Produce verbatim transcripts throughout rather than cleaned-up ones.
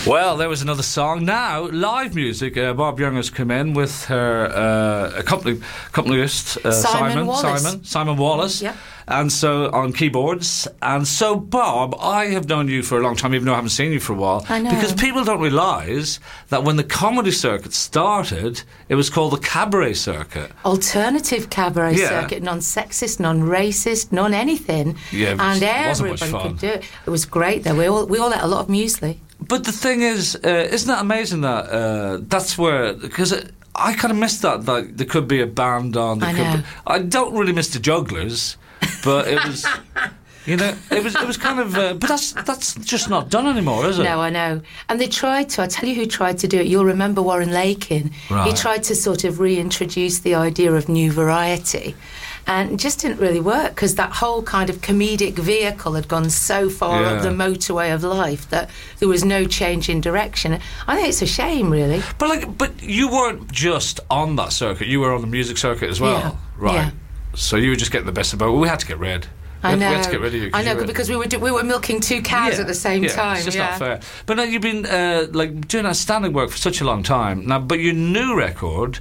Well, there was another song. Now, live music. Uh, Bob Young has come in with her uh, accompany, accompanist, uh, Simon Simon, Wallace. Simon, Simon Wallace. Yep. And so on keyboards. And so, Bob, I have known you for a long time, even though I haven't seen you for a while. I know. Because people don't realise that when the comedy circuit started, it was called the cabaret circuit. Alternative cabaret Yeah. circuit, non-sexist, non-racist, non-anything. Yeah, it was- and it wasn't much everybody fun. could do it. It was great though. We all we all ate a lot of muesli. But the thing is, uh, isn't that amazing that uh, that's where... Because I kind of missed that, like, there could be a band on. There I could know. Be, I don't really miss the Jugglers, but it was... You know, it was it was kind of... Uh, but that's that's just not done anymore, is it? No, I know. And they tried to. I tell you who tried to do it. You'll remember Warren Lakin. Right. He tried to sort of reintroduce the idea of new variety. And it just didn't really work because that whole kind of comedic vehicle had gone so far Yeah. up the motorway of life that there was no change in direction. I think it's a shame, really. But like, but you weren't just on that circuit. You were on the music circuit as well, Yeah. right? Yeah. So you were just getting the best of both. We had to get rid. We I had, know. we had to get rid of you. I know you were- because we were do- we were milking two cows Yeah, at the same yeah, time. It's just yeah. not fair. But now you've been uh, like doing outstanding work for such a long time now. But your new record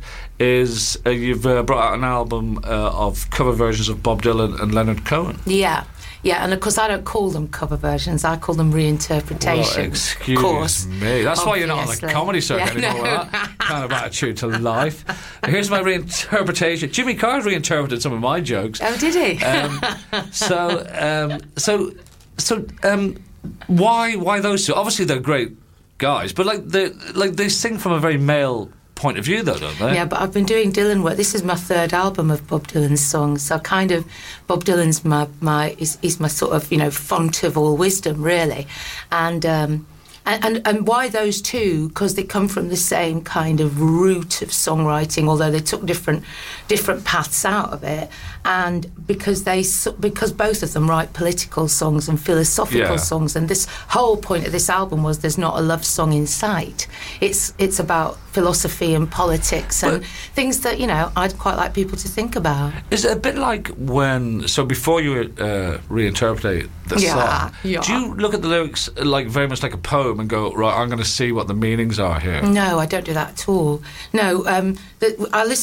is uh, you've uh, brought out an album uh, of cover versions of Bob Dylan and Leonard Cohen. Yeah, yeah, and of course I don't call them cover versions. I call them reinterpretations. Well, excuse of course. me. That's why you're not on the Obviously. comedy circuit Yeah, anymore. no. With that kind of attitude to life. Here's my reinterpretation. Jimmy Carr reinterpreted some of my jokes. Oh, did he? Um, so, um, so, so, um, why, why those two? Obviously, they're great guys, but like they, like they sing from a very male point of view, though, don't they? Yeah, but I've been doing Dylan work. This is my third album of Bob Dylan's songs. So kind of, Bob Dylan's my my is, is my sort of you know font of all wisdom, really, and. Um, And, and and why those two? Because they come from the same kind of root of songwriting, although they took different different paths out of it. And because they so- because both of them write political songs and philosophical Yeah. songs, and this whole point of this album was there's not a love song in sight. It's it's about philosophy and politics and But- things that you know I'd quite like people to think about. Is it a bit like when? So before you uh, reinterpret the Yeah, song, yeah. do you look at the lyrics uh, like very much like a poem and go, right, I'm going to see what the meanings are here? No, I don't do that at all. No, um, the, I listen.